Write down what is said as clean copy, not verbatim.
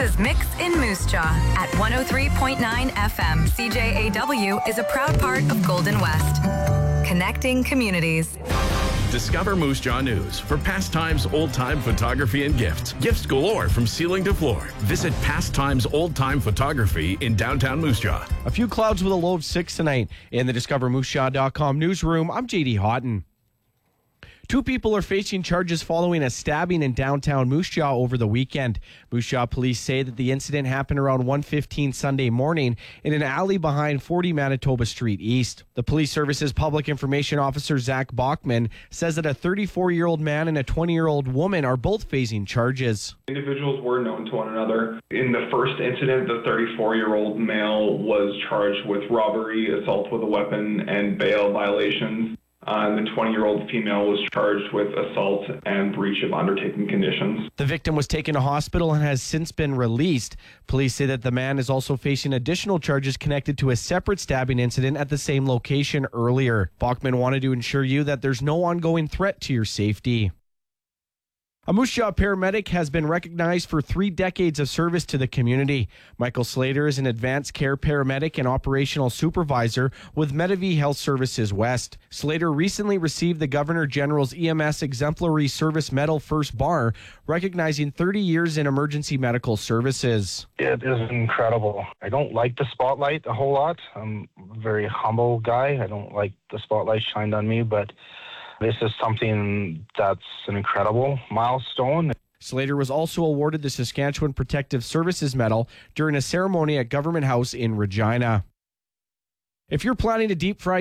Canada's mix in Moose Jaw at 103.9 FM. CJAW is a proud part of Golden West. Connecting communities. Discover Moose Jaw News for Pastimes Old Time Photography and Gifts. Gifts galore from ceiling to floor. Visit Pastimes Old Time Photography in downtown Moose Jaw. A few clouds with a low of 6 tonight. In the DiscoverMooseJaw.com newsroom, I'm JD Houghton. 2 people are facing charges following a stabbing in downtown Moose Jaw over the weekend. Moose Jaw police say that the incident happened around 1:15 Sunday morning in an alley behind 40 Manitoba Street East. The police service's public information officer, Zach Bachman, says that a 34-year-old man and a 20-year-old woman are both facing charges. Individuals were known to one another. In the first incident, the 34-year-old male was charged with robbery, assault with a weapon, and bail violations. And the 20-year-old female was charged with assault and breach of undertaking conditions. The victim was taken to hospital and has since been released. Police say that the man is also facing additional charges connected to a separate stabbing incident at the same location earlier. Bachman wanted to ensure you that there's no ongoing threat to your safety. A Moose Jaw paramedic has been recognized for 3 decades of service to the community. Michael Slater is an advanced care paramedic and operational supervisor with Medavie Health Services West. Slater recently received the Governor General's EMS Exemplary Service Medal First Bar, recognizing 30 years in emergency medical services. It is incredible. I don't like the spotlight a whole lot. I'm a very humble guy. I don't like the spotlight shined on me, but this is something that's an incredible milestone. Slater was also awarded the Saskatchewan Protective Services Medal during a ceremony at Government House in Regina. If you're planning to deep fry